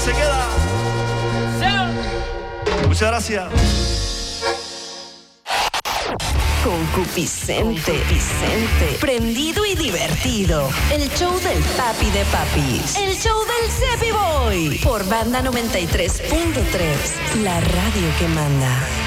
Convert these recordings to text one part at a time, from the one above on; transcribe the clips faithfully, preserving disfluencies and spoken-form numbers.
se queda. Muchas gracias. Concupiscente, Vicente, prendido y divertido. El show del papi de papis. El show del Cepi Boy. Por Banda noventa y tres punto tres, la radio que manda.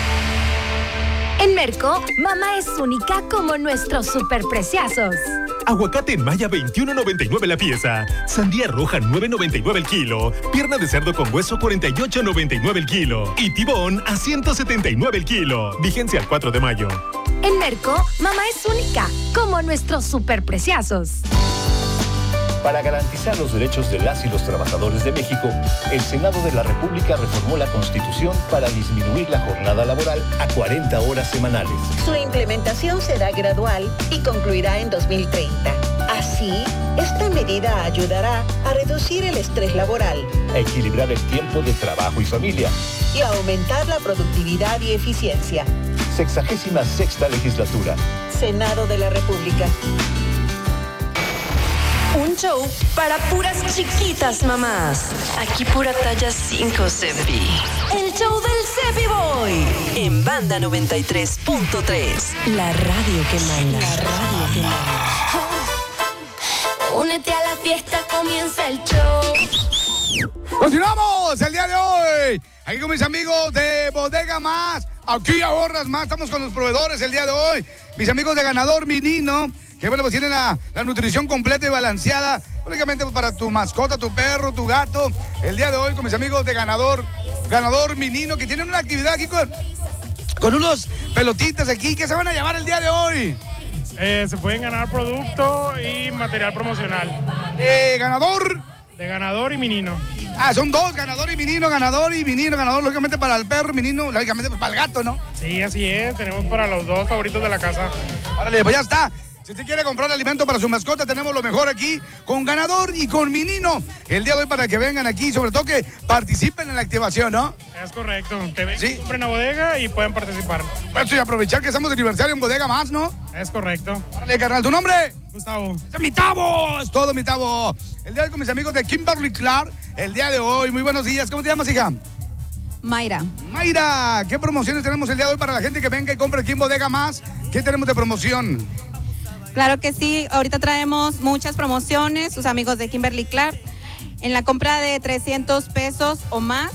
En Merco, mamá es única como nuestros superpreciazos. Aguacate en Maya veintiuno noventa y nueve la pieza. Sandía roja nueve noventa y nueve el kilo. Pierna de cerdo con hueso cuarenta y ocho noventa y nueve el kilo. Y tibón a ciento setenta y nueve el kilo. Vigencia al cuatro de mayo. En Merco, mamá es única como nuestros superpreciazos. Para garantizar los derechos de las y los trabajadores de México, el Senado de la República reformó la Constitución para disminuir la jornada laboral a cuarenta horas semanales. Su implementación será gradual y concluirá en dos mil treinta. Así, esta medida ayudará a reducir el estrés laboral, a equilibrar el tiempo de trabajo y familia y a aumentar la productividad y eficiencia. Sexagésima sexta legislatura. Senado de la República. Un show para puras chiquitas mamás. Aquí pura talla cinco Cepi. El show del Cepi Boy. En Banda noventa y tres punto tres. La radio que manda. La radio que manda. Únete a la fiesta, comienza el show. Continuamos el día de hoy. Aquí con mis amigos de Bodega Más. Aquí ahorras más. Estamos con los proveedores el día de hoy. Mis amigos de Ganador Menino. Que bueno, pues tienen la, la nutrición completa y balanceada, únicamente para tu mascota, tu perro, tu gato. El día de hoy con mis amigos de Ganador, Ganador Menino, que tienen una actividad aquí con, con unos pelotitas aquí. ¿Qué se van a llevar el día de hoy? Eh, se pueden ganar producto y material promocional. Eh, ganador. De Ganador y Menino. Ah, son dos, Ganador y Menino, Ganador y Menino, Ganador lógicamente para el perro, Menino, lógicamente para el gato, ¿no? Sí, así es, tenemos para los dos favoritos de la casa. Órale, pues ya está. Si usted quiere comprar alimento para su mascota, tenemos lo mejor aquí con Ganador y con Menino. El día de hoy para que vengan aquí, sobre todo que participen en la activación, ¿no? Es correcto, que vengan, sí. Compren a bodega y pueden participar. Pues y aprovechar que estamos de aniversario en Bodega Más, ¿no? Es correcto. Dale, carnal, ¿tu nombre? Gustavo. ¡Es mi Tavo! Es todo, mi Tavo. El día de hoy con mis amigos de Kimberly Clark. El día de hoy, muy buenos días. ¿Cómo te llamas, hija? Mayra. Mayra, ¿qué promociones tenemos el día de hoy para la gente que venga y compre aquí en Bodega Más? ¿Qué tenemos de promoción? Claro que sí, ahorita traemos muchas promociones, sus amigos de Kimberly Clark. En la compra de trescientos pesos o más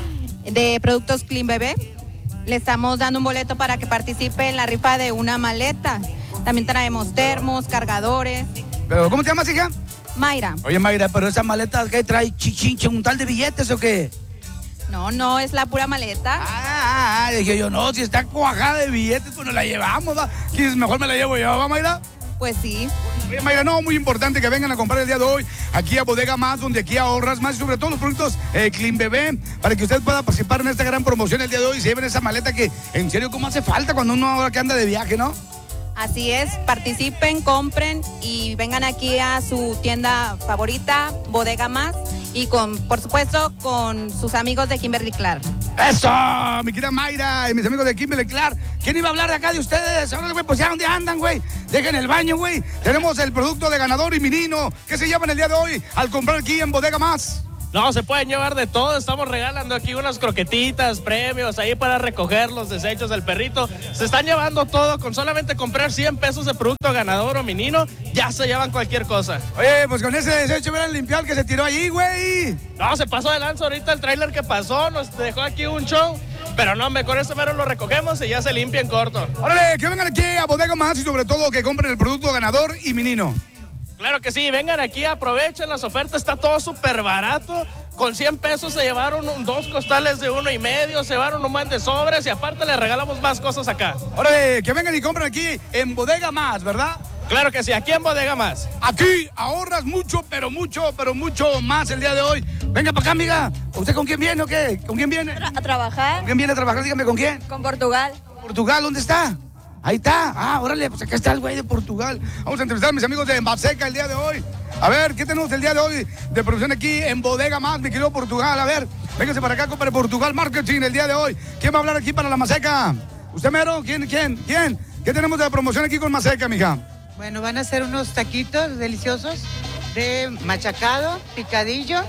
de productos Clean Bebé, le estamos dando un boleto para que participe en la rifa de una maleta. También traemos termos, cargadores. ¿Pero cómo te llamas, hija? Mayra. Oye, Mayra, ¿pero esas maletas qué trae? ¿Chichinche, un tal de billetes o qué? No, no, es la pura maleta. Ah, ah, dije yo, no, si está cuajada de billetes, pues nos la llevamos, ¿va? ¿Quién mejor me la llevo yo, va, Mayra? Pues sí. Oye, Mayra, no, muy importante que vengan a comprar el día de hoy aquí a Bodega Más, donde aquí ahorras más y sobre todo los productos eh, Clean Bebé, para que usted pueda participar en esta gran promoción el día de hoy y se lleven esa maleta que, en serio, ¿cómo hace falta cuando uno ahora que anda de viaje, no? Así es, participen, compren y vengan aquí a su tienda favorita, Bodega Más, y con, por supuesto, con sus amigos de Kimberly Clark. ¡Eso! Mi querida Mayra y mis amigos de Kimberly Clark. ¿Quién iba a hablar de acá de ustedes? Ahora, güey, pues ya, ¿dónde andan, güey? Dejen el baño, güey. Tenemos el producto de Ganador y Menino. ¿Qué se llaman el día de hoy al comprar aquí en Bodega Más? No, se pueden llevar de todo. Estamos regalando aquí unas croquetitas, premios, ahí para recoger los desechos del perrito. Se están llevando todo. Con solamente comprar cien pesos de producto Ganador o Menino, ya se llevan cualquier cosa. Oye, pues con ese desecho hubieran limpiado el que se tiró allí, güey. No, se pasó de lanza ahorita el tráiler que pasó. Nos dejó aquí un show. Pero no, mejor ese mero lo recogemos y ya se limpia en corto. Órale, que vengan aquí a Bodega Más y sobre todo que compren el producto Ganador y Menino. Claro que sí, vengan aquí, aprovechen las ofertas, está todo súper barato. Con cien pesos se llevaron un, dos costales de uno y medio, se llevaron un buen de sobres y aparte les regalamos más cosas acá. Órale, que vengan y compren aquí en Bodega Más, ¿verdad? Claro que sí, aquí en Bodega Más. Aquí ahorras mucho, pero mucho, pero mucho más el día de hoy. Venga para acá, amiga. ¿Usted con quién viene o qué? ¿Con quién viene? A trabajar. ¿Con quién viene a trabajar? Dígame, ¿con quién? Con Portugal. ¿Portugal? ¿Dónde está? Ahí está. Ah, órale, pues acá está el güey de Portugal. Vamos a entrevistar a mis amigos de Maseca el día de hoy. A ver, ¿qué tenemos el día de hoy de producción aquí en Bodega Más, mi querido Portugal? A ver, véngase para acá, compre Portugal Marketing el día de hoy. ¿Quién va a hablar aquí para la Maseca? ¿Usted mero? ¿Quién? ¿Quién? ¿Quién? ¿Qué tenemos de promoción aquí con Maseca, mija? Bueno, van a ser unos taquitos deliciosos de machacado, picadillo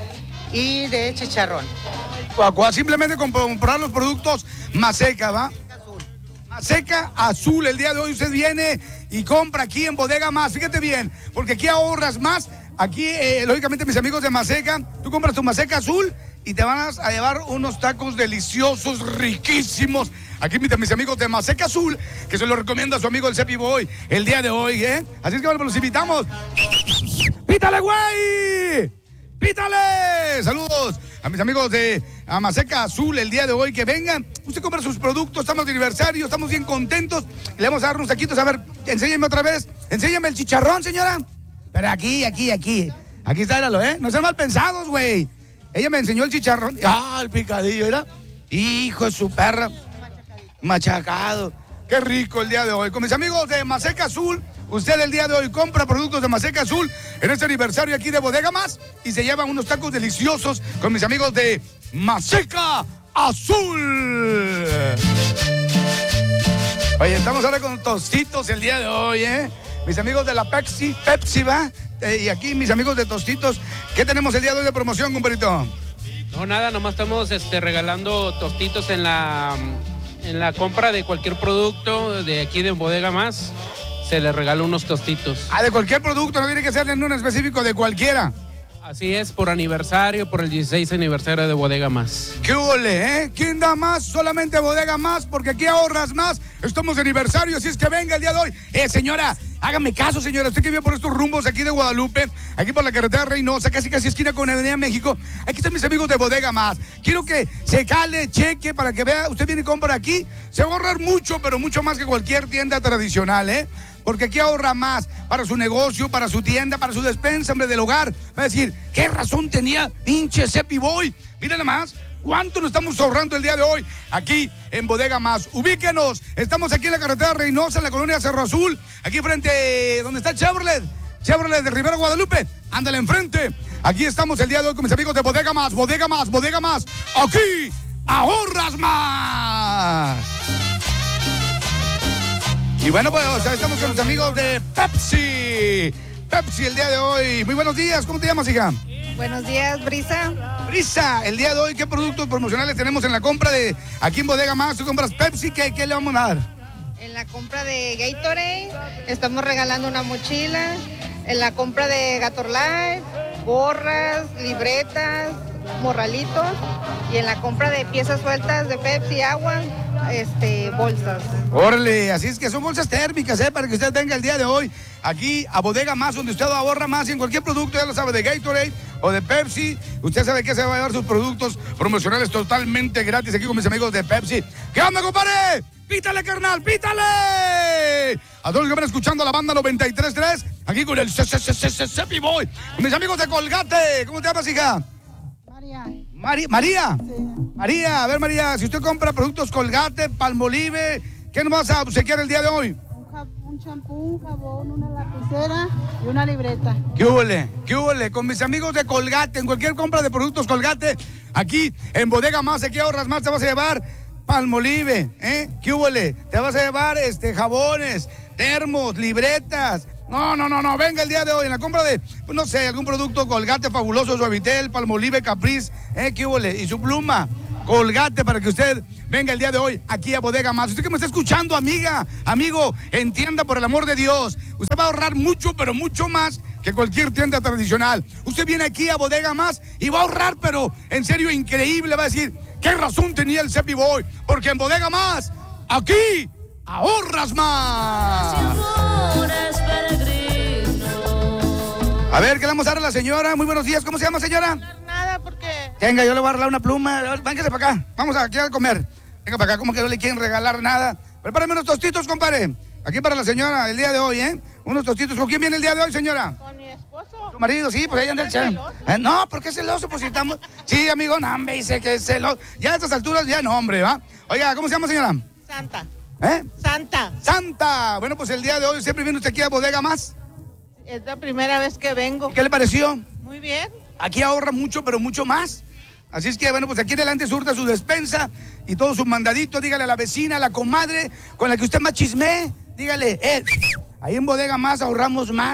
y de chicharrón. Cuacua, simplemente comprar los productos Maseca, ¿va? Maseca Azul, el día de hoy usted viene y compra aquí en Bodega Más, fíjate bien, porque aquí ahorras más, aquí eh, lógicamente mis amigos de Maseca, tú compras tu Maseca Azul y te van a llevar unos tacos deliciosos, riquísimos, aquí mis, mis amigos de Maseca Azul, que se lo recomiendo a su amigo el Cepi Boy, el día de hoy, ¿eh? Así es que bueno, los invitamos. ¡Pítale, güey! ¡Pítale! Saludos a mis amigos de Maseca Azul el día de hoy, que vengan, usted compra sus productos, estamos de aniversario, estamos bien contentos, y le vamos a dar unos taquitos, a ver, enséñeme otra vez, enséñame el chicharrón, señora, pero aquí, aquí, aquí, aquí está, éralo, ¿eh? No sean mal pensados, güey, ella me enseñó el chicharrón, ah, el picadillo, ¿era? Hijo de su perra, machacado, qué rico el día de hoy, con mis amigos de Maseca Azul. Usted el día de hoy compra productos de Maseca Azul en este aniversario aquí de Bodega Más y se llevan unos tacos deliciosos con mis amigos de Maseca Azul. Oye, estamos ahora con Tostitos el día de hoy, ¿eh? Mis amigos de la Pepsi, Pepsi, ¿va? Eh, y aquí mis amigos de Tostitos. ¿Qué tenemos el día de hoy de promoción, compadrito? No, nada, nomás estamos este, regalando tostitos en la, en la compra de cualquier producto de aquí de Bodega Más. Se les regala unos tostitos. Ah, de cualquier producto, no tiene que ser en un específico, de cualquiera. Así es, por aniversario, por el dieciséis aniversario de Bodega Más. ¡Qué ole, eh! ¿Quién da más? Solamente Bodega Más, porque aquí ahorras más. Estamos de aniversario, así es que venga el día de hoy. Eh, señora, hágame caso, señora. Usted que vive por estos rumbos aquí de Guadalupe, aquí por la carretera Reynosa, casi casi esquina con Avenida México. Aquí están mis amigos de Bodega Más. Quiero que se cale, cheque, para que vea. Usted viene y compra aquí. Se va a ahorrar mucho, pero mucho más que cualquier tienda tradicional, ¿eh? Porque aquí ahorra más para su negocio, para su tienda, para su despensa, hombre, del hogar. Va a decir, ¿qué razón tenía pinche Cepi Boy? Miren más, ¿cuánto nos estamos ahorrando el día de hoy aquí en Bodega Más? Ubíquenos, estamos aquí en la carretera Reynosa, en la colonia Cerro Azul, aquí frente, donde está Chevrolet, Chevrolet de Rivera Guadalupe, ándale enfrente. Aquí estamos el día de hoy con mis amigos de Bodega Más, Bodega Más, Bodega Más. Aquí ahorras más. Y bueno, pues o sea, estamos con los amigos de Pepsi. Pepsi el día de hoy. Muy buenos días. ¿Cómo te llamas, hija? Buenos días, Brisa. Brisa, el día de hoy, ¿qué productos promocionales tenemos en la compra de aquí en Bodega Más? Tú compras Pepsi, ¿qué, qué le vamos a dar? En la compra de Gatorade estamos regalando una mochila. En la compra de Gatorlife, gorras, libretas, morralitos. Y en la compra de piezas sueltas de Pepsi, agua, este, bolsas. Órale, así es que son bolsas térmicas, ¿eh? Para que usted venga el día de hoy aquí a Bodega Más, donde usted ahorra más y en cualquier producto, ya lo sabe, de Gatorade o de Pepsi. Usted sabe que se va a llevar sus productos promocionales totalmente gratis aquí con mis amigos de Pepsi. ¿Qué onda, compadre? ¡Pítale, carnal! ¡Pítale! A todos los que van escuchando la banda noventa y tres punto tres, aquí con el Cepi Boy. Mis amigos de Colgate. ¿Cómo te llamas, hija? María. Mari, ¿María? Sí. María, a ver, María, si usted compra productos Colgate, Palmolive, ¿qué nos vas a obsequiar el día de hoy? Un champú, un jabón, una lapicera y una libreta. ¿Qué huele? ¿Qué huele? Con mis amigos de Colgate, en cualquier compra de productos Colgate, aquí en Bodega Más, aquí ahorras más, te vas a llevar Palmolive, ¿eh? ¿Qué huele? Te vas a llevar este, jabones, termos, libretas. No, no, no, no, venga el día de hoy en la compra de, pues no sé, algún producto Colgate fabuloso, Suavitel, Palmolive, Caprice, ¿eh? ¿Qué huele? Y su pluma, Colgate, para que usted venga el día de hoy aquí a Bodega Más. Usted que me está escuchando, amiga, amigo, entienda por el amor de Dios, usted va a ahorrar mucho, pero mucho más que cualquier tienda tradicional. Usted viene aquí a Bodega Más y va a ahorrar, pero en serio increíble, va a decir, ¿qué razón tenía el Cepi Boy? Porque en Bodega Más, aquí, ahorras más. A ver, ¿qué le vamos a dar a la señora? Muy buenos días, ¿cómo se llama, señora? Nada, porque... Venga, yo le voy a regalar una pluma. Véngase para acá, vamos aquí a comer. Venga para acá, ¿cómo que no le quieren regalar nada? Prepárame unos tostitos, compadre. Aquí para la señora el día de hoy, ¿eh? Unos tostitos. ¿Con quién viene el día de hoy, señora? Con mi esposo. ¿Tu marido? Sí, pues ahí anda el chavo. ¿Eh? No, ¿por qué es celoso? Pues si estamos... Sí, amigo, no, me dice que es celoso. Ya a estas alturas, ya no, hombre, ¿va? Oiga, ¿cómo se llama, señora? Santa. ¿Eh? Santa. Santa. Bueno, pues el día de hoy siempre viene usted aquí a Bodega Más. Es la primera vez que vengo. ¿Qué le pareció? Muy bien. Aquí ahorra mucho, pero mucho más. Así es que, bueno, pues aquí adelante surta su despensa y todo su mandadito. Dígale a la vecina, a la comadre, con la que usted más chisme. Dígale, eh, ahí en Bodega Más ahorramos más. Sí.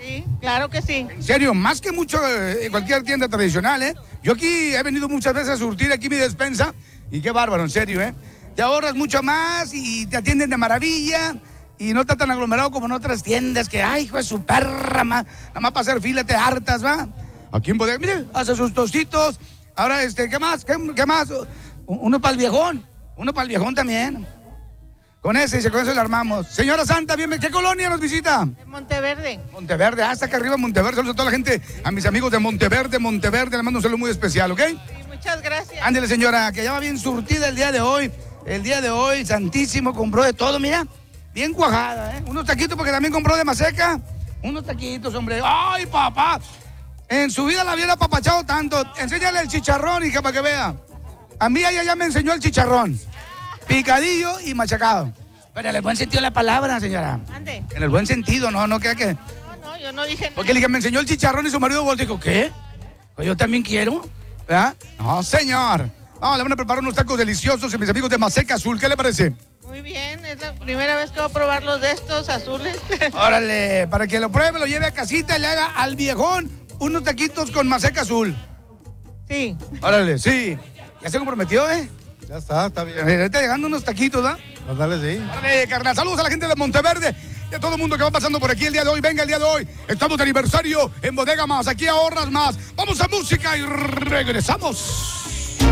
Sí, claro que sí. En serio, más que mucho en cualquier tienda tradicional, ¿eh? Yo aquí he venido muchas veces a surtir aquí mi despensa y qué bárbaro, en serio, ¿eh? Te ahorras mucho más y te atienden de maravilla y no está tan aglomerado como en otras tiendas que, ay, hijo de su perra, ma, nada más para hacer fila te hartas, ¿va? Aquí en Bodega, mire, hace sus tostitos. Ahora, este, ¿qué más? ¿Qué, qué más? Uno para el viejón, uno para el viejón también. Con ese, y con eso le armamos. Señora Santa, bienvenida. ¿Qué colonia nos visita? De Monteverde. Monteverde, hasta acá arriba Monteverde. Saludos a toda la gente, a mis amigos de Monteverde, Monteverde. Le mando un saludo muy especial, ¿ok? Sí, muchas gracias. Ándele, señora, que ya va bien surtida el día de hoy. El día de hoy, Santísimo, compró de todo, mira. Bien cuajada, ¿eh? Unos taquitos porque también compró de maseca. Unos taquitos, hombre. ¡Ay, papá! En su vida la había apapachado tanto. Enséñale el chicharrón, hija, para que vea. A mí ella ya me enseñó el chicharrón. Picadillo y machacado. Pero en el buen sentido de la palabra, señora. Ande. En el buen sentido, no, no crea que... No, no, yo no dije nada. Porque le dije, me enseñó el chicharrón y su marido volteó y dijo, ¿qué? Pues yo también quiero, ¿verdad? No, señor. Vamos, le van a preparar unos tacos deliciosos y mis amigos de Maseca Azul, ¿qué le parece? Muy bien, es la primera vez que voy a probar los de estos azules. Órale, para que lo pruebe, lo lleve a casita y le haga al viejón unos taquitos con Maseca Azul. Sí. Órale, sí. Ya se comprometió, ¿eh? Ya está, está bien. Ahorita llegando unos taquitos, ¿verdad? Pues dale, sí. Órale, carnal. Saludos a la gente de Monteverde y a todo el mundo que va pasando por aquí el día de hoy. Venga, el día de hoy. Estamos de aniversario en Bodega Más. Aquí ahorras más. Vamos a música y regresamos.